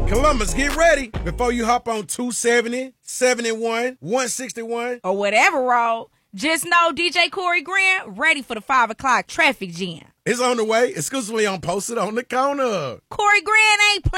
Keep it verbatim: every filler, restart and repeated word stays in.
Columbus, get ready before you hop on two seventy, seventy-one, one sixty-one. Or whatever road. Just know D J Corey Grant ready for the five o'clock traffic jam. It's on the way, exclusively on Posted on the Corner. Corey Grant ain't playing.